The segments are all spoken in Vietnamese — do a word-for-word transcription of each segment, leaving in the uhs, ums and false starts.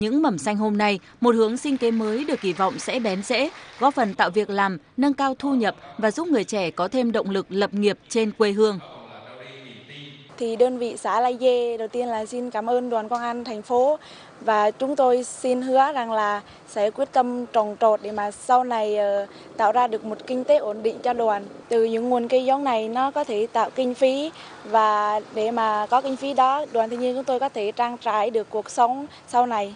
Những mầm xanh hôm nay, một hướng sinh kế mới được kỳ vọng sẽ bén rễ, góp phần tạo việc làm, nâng cao thu nhập và giúp người trẻ có thêm động lực lập nghiệp trên quê hương. Thì đơn vị xã La Dê đầu tiên là xin cảm ơn đoàn công an thành phố và chúng tôi xin hứa rằng là sẽ quyết tâm trồng trọt để mà sau này tạo ra được một kinh tế ổn định cho đoàn. Từ những nguồn cây giống này nó có thể tạo kinh phí và để mà có kinh phí đó đoàn thanh niên chúng tôi có thể trang trải được cuộc sống sau này.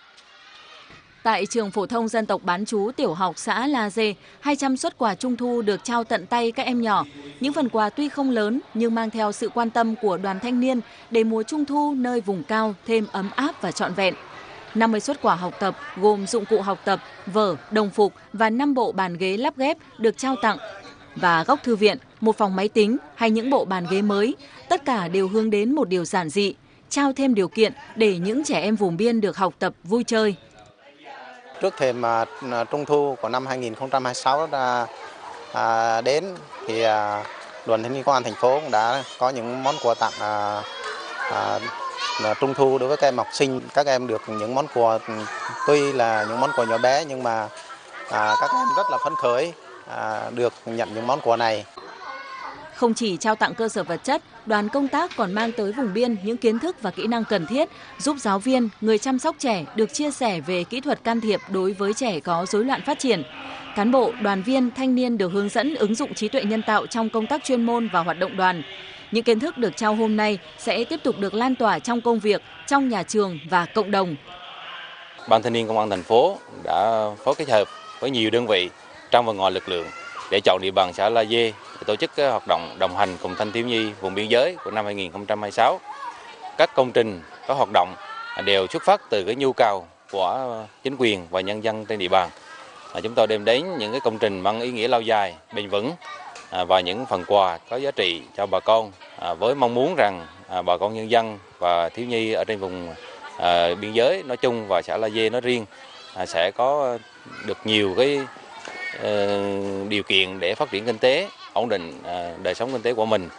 Tại trường phổ thông dân tộc bán trú tiểu học xã La Dê, hai trăm suất quà Trung thu được trao tận tay các em nhỏ. Những phần quà tuy không lớn nhưng mang theo sự quan tâm của đoàn thanh niên để mùa Trung thu nơi vùng cao thêm ấm áp và trọn vẹn. năm mươi suất quà học tập gồm dụng cụ học tập, vở, đồng phục và năm bộ bàn ghế lắp ghép được trao tặng. Và góc thư viện, một phòng máy tính hay những bộ bàn ghế mới, tất cả đều hướng đến một điều giản dị, trao thêm điều kiện để những trẻ em vùng biên được học tập vui chơi. Trước thềm uh, Trung thu của năm hai nghìn không trăm hai mươi sáu đã uh, đến thì uh, đoàn thanh niên công an thành phố cũng đã có những món quà tặng uh, uh, Trung thu đối với các em học sinh. Các em được những món quà tuy là những món quà nhỏ bé nhưng mà uh, các em rất là phấn khởi uh, được nhận những món quà này. Không chỉ trao tặng cơ sở vật chất, đoàn công tác còn mang tới vùng biên những kiến thức và kỹ năng cần thiết, giúp giáo viên, người chăm sóc trẻ được chia sẻ về kỹ thuật can thiệp đối với trẻ có rối loạn phát triển. Cán bộ, đoàn viên, thanh niên được hướng dẫn ứng dụng trí tuệ nhân tạo trong công tác chuyên môn và hoạt động đoàn. Những kiến thức được trao hôm nay sẽ tiếp tục được lan tỏa trong công việc, trong nhà trường và cộng đồng. Ban thanh niên công an thành phố đã phối kết hợp với nhiều đơn vị trong và ngoài lực lượng để chọn địa bàn xã La Dê để tổ chức hoạt động đồng hành cùng thanh thiếu nhi vùng biên giới của năm hai nghìn không trăm hai mươi sáu. Các công trình, các hoạt động đều xuất phát từ cái nhu cầu của chính quyền và nhân dân trên địa bàn. Chúng tôi đem đến những cái công trình mang ý nghĩa lâu dài, bền vững và những phần quà có giá trị cho bà con, với mong muốn rằng bà con nhân dân và thiếu nhi ở trên vùng biên giới nói chung và xã La Dê nói riêng sẽ có được nhiều cái điều kiện để phát triển kinh tế, ổn định đời sống kinh tế của mình.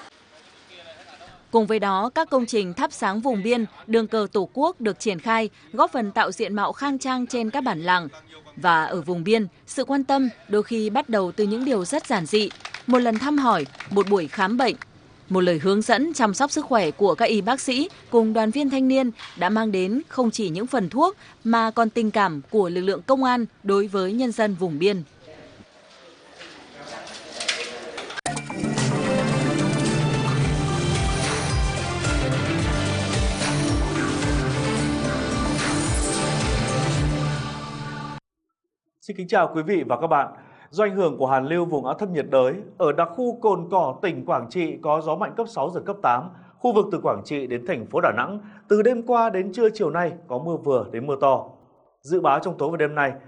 Cùng với đó, các công trình thắp sáng vùng biên, đường cờ Tổ quốc được triển khai, góp phần tạo diện mạo khang trang trên các bản làng. Và ở vùng biên, sự quan tâm đôi khi bắt đầu từ những điều rất giản dị, một lần thăm hỏi, một buổi khám bệnh, một lời hướng dẫn chăm sóc sức khỏe của các y bác sĩ cùng đoàn viên thanh niên đã mang đến không chỉ những phần thuốc mà còn tình cảm của lực lượng công an đối với nhân dân vùng biên. Xin kính chào quý vị và các bạn. Do ảnh hưởng của hàn lưu vùng áp thấp nhiệt đới, ở đặc khu Cồn Cỏ, tỉnh Quảng Trị có gió mạnh cấp sáu, giật cấp tám. Khu vực từ Quảng Trị đến thành phố Đà Nẵng, từ đêm qua đến trưa chiều nay có mưa vừa đến mưa to. Dự báo trong tối và đêm nay,